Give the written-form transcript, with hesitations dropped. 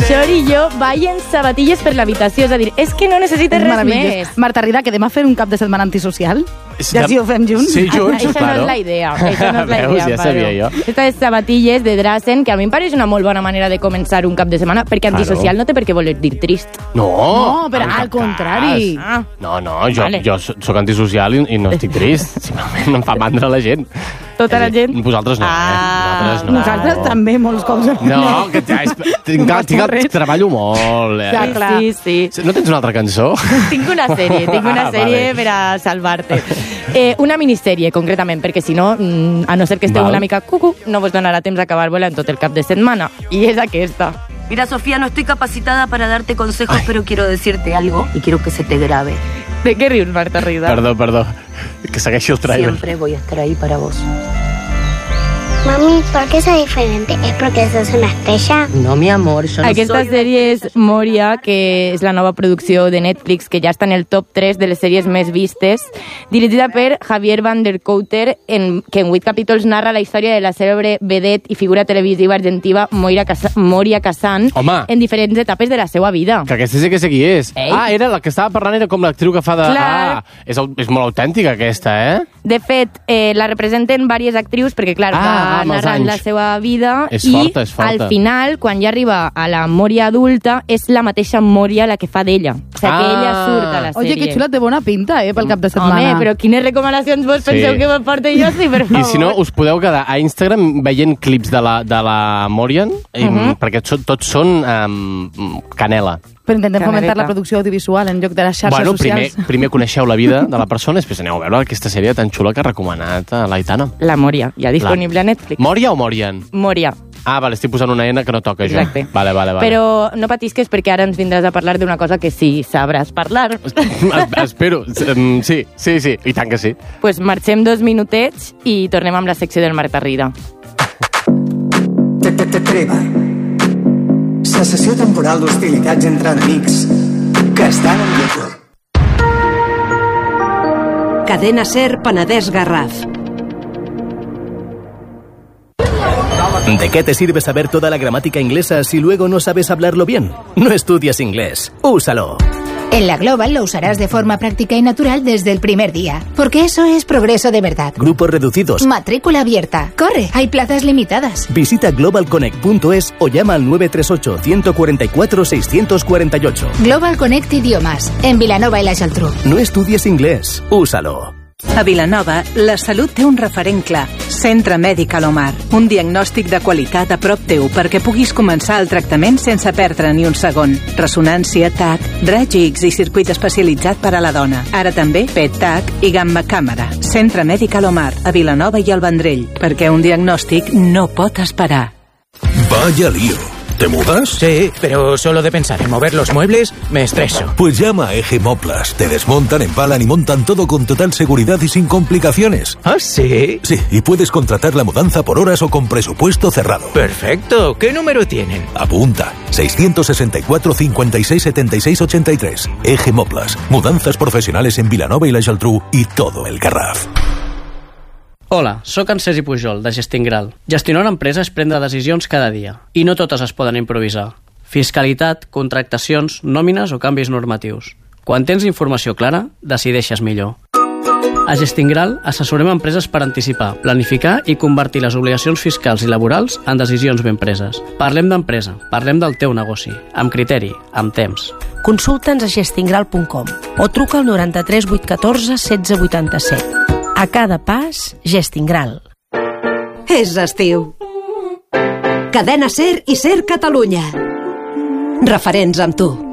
Xorillo balla en sabatilles per l'habitació. És a dir, és que no necessites res més. Marta Rida, quedem a fer un cap de setmana antisocial? Ja si ho fem junts? Sí, junts, Això claro. No és la idea. Això no és la idea, ja sabia jo. Aquestes sabatilles de Drazen, que a mi em pareix una molt bona manera de començar un cap de setmana, perquè antisocial no té per què voler dir trist. No, però al contrari. No, jo soc antisocial i no estic trist. Simplement no em fa mandra la gent. Tota la gent? Vosaltres no, Nosaltres també, molts cops. No, que treballo molt. Ja, clar. Sí. No tens una altra cançó? Tinc una sèrie per a salvar-te. Una minissèrie, concretament, perquè si no, a no ser que esteu una mica cucu, no vos donarà temps d'acabar volant tot el cap de setmana. I és aquesta. Mira, Sofía, no estoy capacitada para darte consejos, pero quiero decirte algo y quiero que se te grabe. ¿De qué rius, Marta Rida? Perdó. Que segueixi el trailer. Siempre voy a estar ahí para vos. Mami, ¿por qué soy diferente? ¿Es porque sos una estrella? No, mi amor, yo no Aquesta sèrie és Moria, que és la nova producció de Netflix, que ja està en el top 3 de les sèries més vistes, dirigida per Javier Van der Kouter, que en 8 capítols narra la història de la cèlebre vedette i figura televisiva argentina Moria Kazan en diferents etapes de la seva vida. Que aquesta sí que sé qui és. Era la que estava parlant, era com l'actriu que fa de... Clar. És molt autèntica aquesta, De fet, la representen diverses actrius, perquè clar, va narrant la seva vida és i forta. al final, quan ja arriba a la Moria adulta, és la mateixa Moria la que fa d'ella. O sigui, que ella surt a la sèrie. Oye, que xula, té bona pinta, pel cap de setmana. Home, però quines recomanacions vos penseu que me porte jo? Sí, per favor. I si no, us podeu quedar a Instagram veient clips de la Morian, perquè tots són canela. Però intentem fomentar la producció audiovisual en lloc de les xarxes socials. Primer coneixeu la vida de la persona, després aneu a veure aquesta sèrie tan xula que ha recomanat l'Aitana. La Moria, ja disponible a Netflix. Moria o Morian? Moria. Vale, estic posant una N que no toca jo. Exacte. Vale. Però no patisques perquè ara ens vindràs a parlar d'una cosa que sí sabràs parlar. Espero. Sí. I tant que sí. Pues marxem 2 minutets i tornem amb la secció del Marta Rida. Treva. Cessació temporal d'hostilitats entre enemics que estan en lloc. Cadena Ser Penedès Garraf. ¿De qué te sirve saber toda la gramática inglesa si luego no sabes hablarlo bien? No estudias inglés, úsalo. En la Global lo usarás de forma práctica y natural desde el primer día, porque eso es progreso de verdad. Grupos reducidos. Matrícula abierta. Corre, hay plazas limitadas. Visita globalconnect.es o llama al 938-144-648. Global Connect Idiomas, en Vilanova i la Geltrú. No estudies inglés, úsalo. A Vilanova, la salut té un referent clar. Centre Mèdic Alomar. Un diagnòstic de qualitat a prop teu perquè puguis començar el tractament sense perdre ni un segon. Ressonància, TAC, raig X i circuit especialitzat per a la dona. Ara també PET-TAC i gamma càmera. Centre Mèdic Alomar, a Vilanova i al Vendrell. Perquè un diagnòstic no pot esperar. Vaya lío. ¿Te mudas? Sí, pero solo de pensar en mover los muebles me estreso. Pues llama a Eje Moplas. Te desmontan, empalan y montan todo con total seguridad y sin complicaciones. ¿Ah, sí? Sí, y puedes contratar la mudanza por horas o con presupuesto cerrado. Perfecto. ¿Qué número tienen? Apunta. 664 56 76 83. Eje Moplas. Mudanzas profesionales en Vilanova i la Geltrú y todo el Garraf. Hola, sóc en Cesi Pujol, de Gestingral. Gestionar una empresa és prendre decisions cada dia, i no totes es poden improvisar. Fiscalitat, contractacions, nòmines o canvis normatius. Quan tens informació clara, decideixes millor. A Gestingral assessorem empreses per anticipar, planificar i convertir les obligacions fiscals i laborals en decisions ben preses. Parlem d'empresa, parlem del teu negoci, amb criteri, amb temps. Consulta'ns a gestingral.com o truca al 93 814 1687. A cada pas, Gestingral. És estiu. Cadena Ser i Ser Catalunya. Referents amb tu.